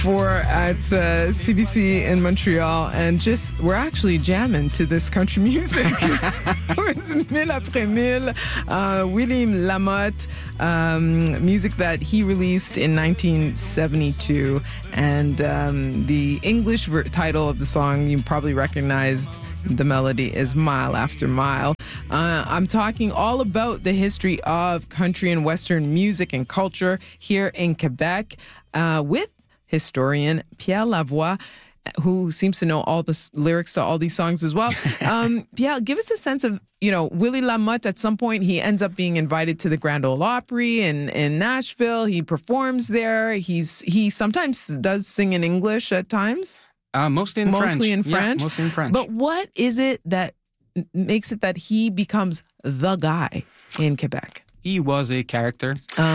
4 at CBC in Montreal, and we're actually jamming to this country music. It's Mille après mille, William Lamotte, music that he released in 1972, and the English title of the song, you probably recognized the melody, is Mile After Mile. I'm talking all about the history of country and Western music and culture here in Quebec with historian Pierre Lavoie, who seems to know all the lyrics to all these songs as well. Pierre, give us a sense of, Willie Lamotte. At some point, he ends up being invited to the Grand Ole Opry in Nashville. He performs there. He sometimes does sing in English at times. Mostly in French. Yeah, mostly in French. But what is it that makes it that he becomes the guy in Quebec? He was a character.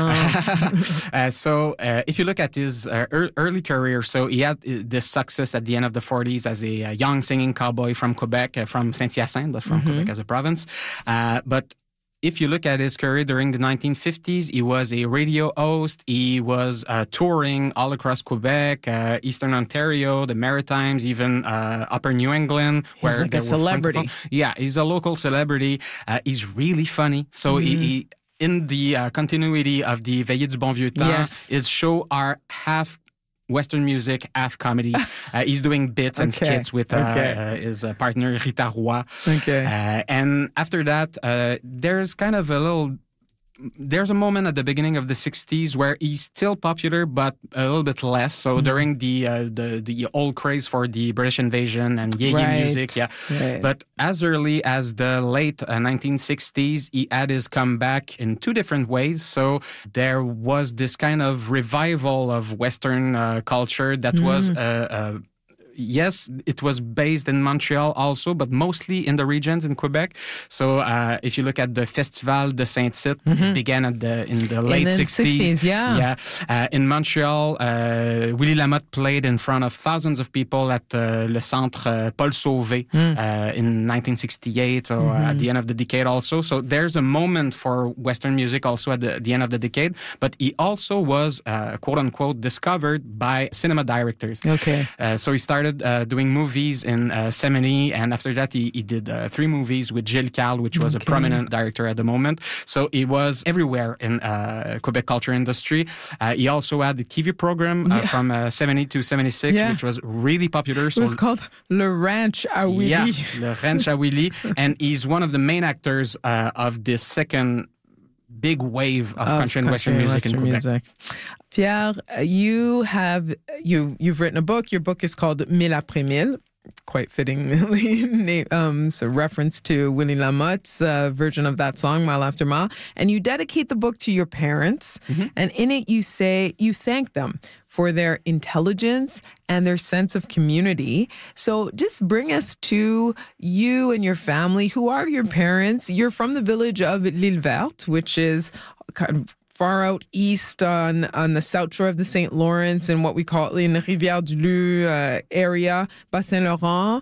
So if you look at his early career, so he had this success at the end of the 40s as a young singing cowboy from Quebec, from Saint-Hyacinthe, but from Quebec as a province. But if you look at his career during the 1950s, he was a radio host. He was touring all across Quebec, Eastern Ontario, the Maritimes, even Upper New England. He's like a celebrity. Yeah, he's a local celebrity. He's really funny. So he in the continuity of the Veillées du Bon Vieux Temps, his show are half Western music, half comedy. He's doing bits and skits with his partner Rita Roy. And after that, there's kind of there's a moment at the beginning of the 60s where he's still popular, but a little bit less. So during the old craze for the British invasion and yeye music, But as early as the late 1960s, he had his comeback in two different ways. So there was this kind of revival of Western culture that was yes, it was based in Montreal also, but mostly in the regions in Quebec. So if you look at the Festival de Saint-Tite, it began in the late 60s. In Montreal, Willie Lamotte played in front of thousands of people at Le Centre Paul Sauvé in 1968, or at the end of the decade also. So there's a moment for Western music also at the end of the decade. But he also was, quote-unquote, discovered by cinema directors. So he started doing movies in 70, and after that he did 3 movies with Gilles Carle, which was a prominent director at the moment. So he was everywhere in Quebec culture industry. He also had the TV program from 70 to 76, which was really popular. So it was called Le Ranch à Willy. Yeah, Le Ranch à Willy. And he's one of the main actors of this second big wave of country and Western music in Quebec. Pierre, you've written a book. Your book is called Mille après mille, quite fittingly, so reference to Willie Lamotte's version of that song, Mile After Mile. And you dedicate the book to your parents. And in it, you say you thank them for their intelligence and their sense of community. So just bring us to you and your family. Who are your parents? You're from the village of L'Île Verte, which is kind of far out east on the south shore of the St. Lawrence in what we call in the Rivière-du-Loup area, Bas-Saint-Laurent.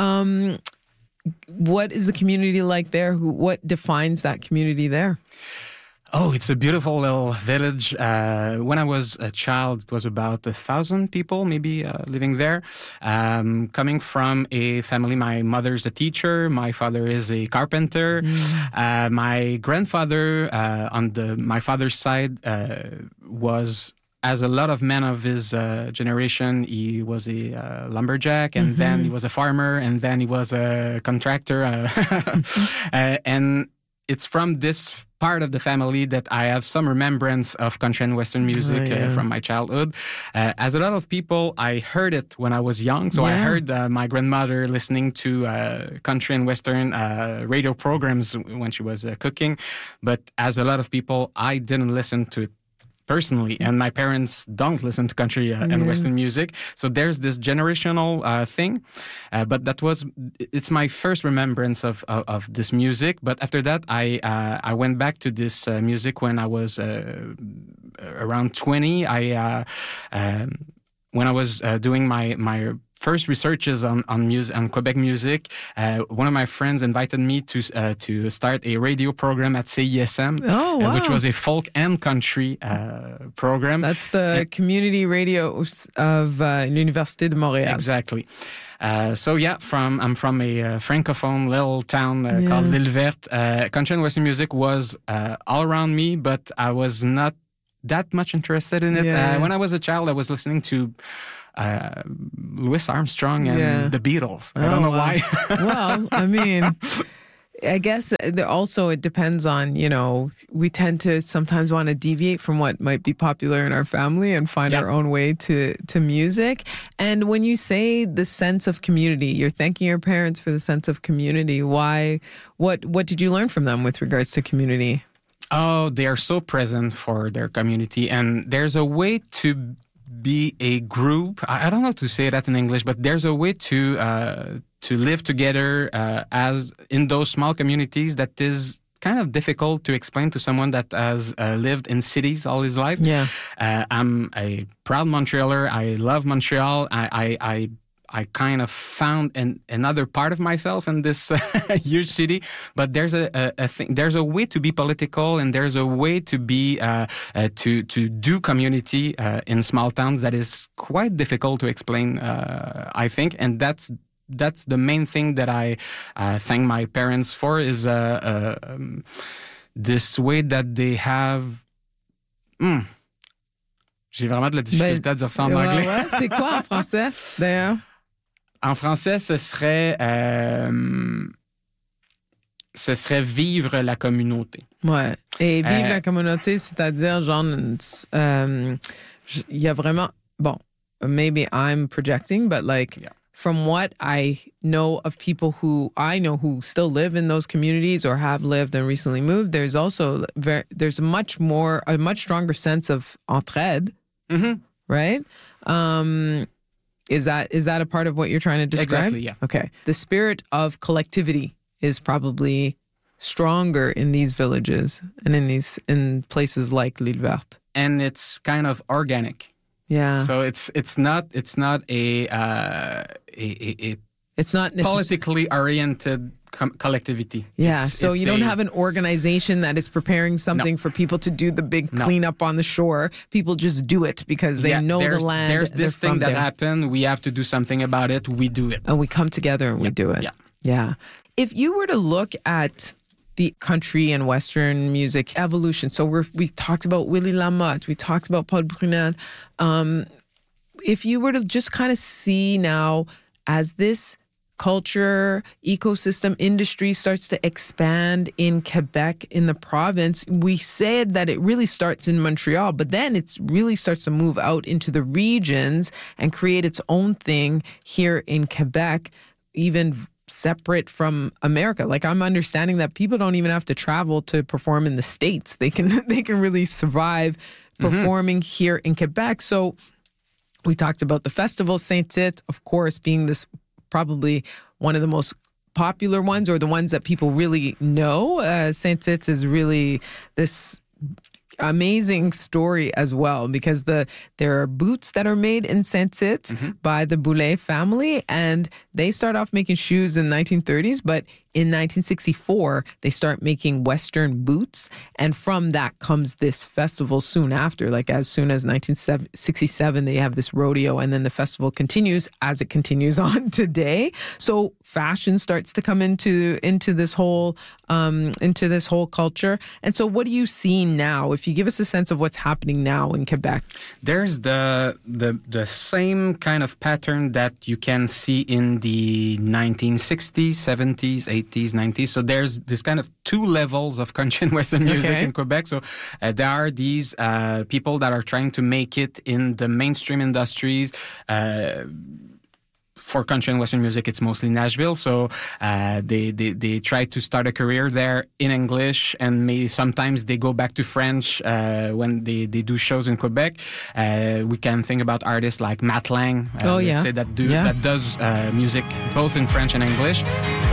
What is the community like there? What defines that community there? Oh, it's a beautiful little village. When I was a child, it was about 1,000 people maybe living there. Coming from a family, my mother's a teacher, my father is a carpenter. My grandfather on my father's side was, as a lot of men of his generation, he was a lumberjack, and then he was a farmer, and then he was a contractor. And it's from this part of the family that I have some remembrance of country and Western music from my childhood. As a lot of people, I heard it when I was young. So I heard my grandmother listening to country and Western radio programs when she was cooking. But as a lot of people, I didn't listen to it personally, and my parents don't listen to country and Western music. So there's this generational thing, but it's my first remembrance of this music. But after that, I went back to this music when I was around 20. When I was doing my first researches on music, on Quebec music, one of my friends invited me to start a radio program at CISM, which was a folk and country program. That's the community radio of l'Université de Montréal. Exactly. I'm from a francophone little town called L'Île Verte. Country and Western music was all around me, but I was not that much interested in it. When I was a child, I was listening to Louis Armstrong and the Beatles. I don't know why. Well, I mean, I guess also it depends on, we tend to sometimes want to deviate from what might be popular in our family and find our own way to music. And when you say the sense of community, you're thanking your parents for the sense of community. Why? What did you learn from them with regards to community? Oh, they are so present for their community. And there's a way to be a group. I don't know how to say that in English, but there's a way to live together as in those small communities that is kind of difficult to explain to someone that has lived in cities all his life. Yeah, I'm a proud Montrealer. I love Montreal. I kind of found another part of myself in this huge city. But there's there's a way to be political, and there's a way to be to do community in small towns that is quite difficult to explain. I think, and that's the main thing that I thank my parents for is this way that they have. J'ai vraiment de la difficulté à dire ça en anglais. Ouais, c'est quoi en français, d'ailleurs? En français, ce serait vivre la communauté. Ouais. Et vivre la communauté, c'est-à-dire, genre, il y a vraiment, bon, maybe I'm projecting, but from what I know of people who still live in those communities or have lived and recently moved, there's also there's a much stronger sense of entraide, right? Is that a part of what you're trying to describe? Exactly, yeah. Okay. The spirit of collectivity is probably stronger in these villages and in places like L'Île Verte. And it's kind of organic. Yeah. So it's not it's not politically oriented collectivity. Yeah, so you don't have an organization that is preparing something for people to do the big cleanup on the shore. People just do it because they know the land. There's this thing that happened. We have to do something about it. We do it. And we come together and we do it. Yeah. If you were to look at the country and Western music evolution, so we talked about Willie Lamotte, we talked about Paul Brunel. If you were to just kind of see now as this culture, ecosystem, industry starts to expand in Quebec, in the province, we said that it really starts in Montreal, but then it really starts to move out into the regions and create its own thing here in Quebec, even separate from America. Like, I'm understanding that people don't even have to travel to perform in the States. They can really survive performing here in Quebec. So we talked about the festival, Saint-Tite, of course, being this probably one of the most popular ones or the ones that people really know. Saint-Tite is really this amazing story as well, because there are boots that are made in Saint-Tite by the Boulay family, and they start off making shoes in the 1930s, but in 1964, they start making Western boots. And from that comes this festival soon after. Like, as soon as 1967, they have this rodeo, and then the festival continues as it continues on today. So fashion starts to come into this whole culture. And so what do you see now? If you give us a sense of what's happening now in Quebec. There's the same kind of pattern that you can see in the 1960s, 70s, 80s, 90s. So there's this kind of two levels of country and Western music in Quebec. So there are these people that are trying to make it in the mainstream industries. For country and Western music, it's mostly Nashville. So they try to start a career there in English, and maybe sometimes they go back to French when they do shows in Quebec. We can think about artists like Matt Lang, let's say that does music both in French and English.